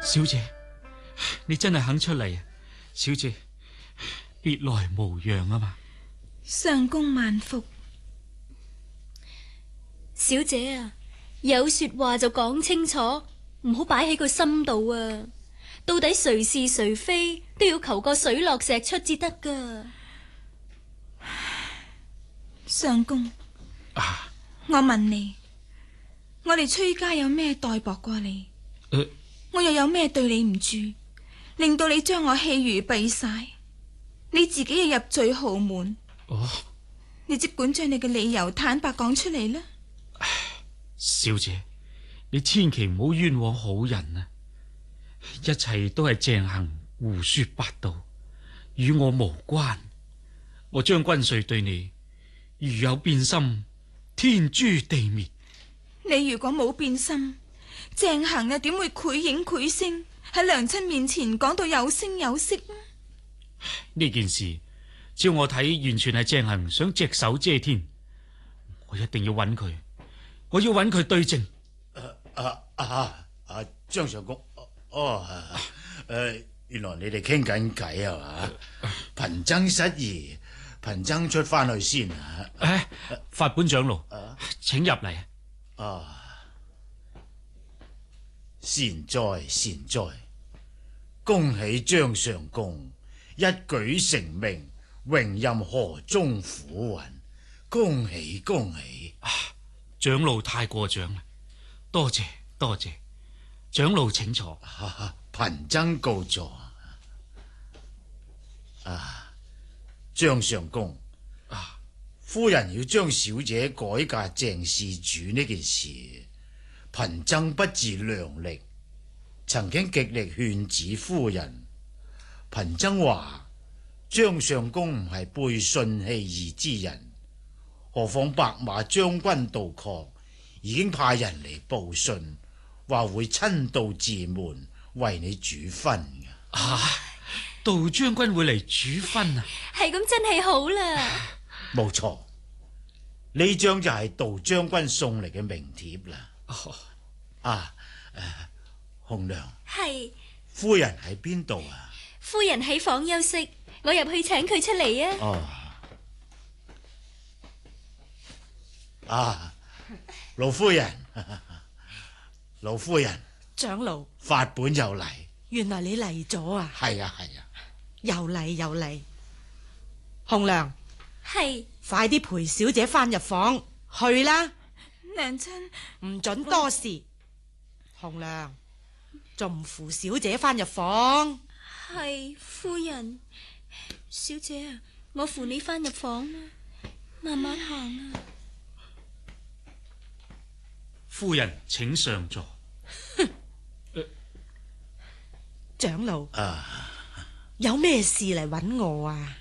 小姐，你真係肯出嚟啊！小姐，別來無恙啊嘛。 相公萬福。 小姐啊，有說話就講清楚，唔好擺喺個心度啊！到底誰是誰非，都要求個水落石出至得噶。 相公，我問你，我哋崔家有咩待薄過你？我又有咩對你唔住，令到你將我棄如敝屣？你自己又入罪豪門，你即管將你嘅理由坦白講出嚟啦。 小姐，你千祈唔好冤枉好人啊！一切都係鄭恒胡說八道，與我無關。我張君瑞對你如有變心，天誅地滅。 你如果冇變心，鄭恒又點會繪影繪聲喺娘親面前講到有聲有色呢？ 呢件事照我睇，完全係鄭恒想隻手遮天。我一定要揾佢，我要揾佢對證。 張相公，原來你哋傾緊偈係嘛？貧僧失儀，貧僧出翻去先啊！ 法本長老，請入嚟。 善哉善哉，恭喜張相公一舉成名，榮任河中府尹，恭喜恭喜！ 長老太過獎啦，多謝多謝。長老請坐。 貧僧告座。張相公，夫人要將小姐改嫁鄭事主呢件事，貧僧不自量力，曾經極力勸止夫人。貧僧話張相公唔係背信棄義之人，何況白馬將軍杜確已經派人嚟報信，話會親到寺門為你主婚㗎。 杜將軍會嚟主婚啊？ 係咁，真係好啦。 冇錯，呢張就係杜將軍送嚟嘅名帖啦。紅娘， 係夫人喺邊度啊？ 夫人喺房休息，我入去請佢出嚟啊。老夫人，老夫人， 長老， 法本又嚟。 原來你嚟咗啊？ 係啊， 又嚟。紅娘， 係快啲陪小姐翻入房去啦。 娘親， 唔准多事。紅娘，仲唔扶小姐翻入房？ 係夫人。小姐啊，我扶你翻入房啦，慢慢行啊。 夫人請上座。 長老，有咩事嚟揾我啊？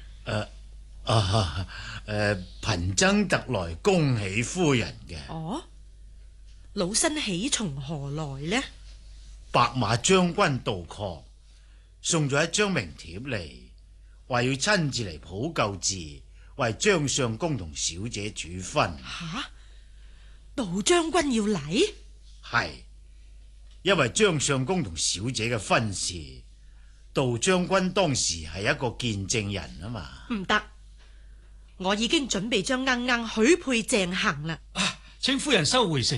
貧僧特來恭喜夫人嘅。 老身喜從何來呢？ 白馬將軍杜確送咗一張名帖嚟，話要親自嚟普救寺為張相公同小姐主婚。 杜將軍要嚟？ 係，因為張相公同小姐嘅婚事，杜將軍當時係一個見證人啊嘛。 唔得，我已經準備將鶯許配鄭恒啦。 請夫人收回誠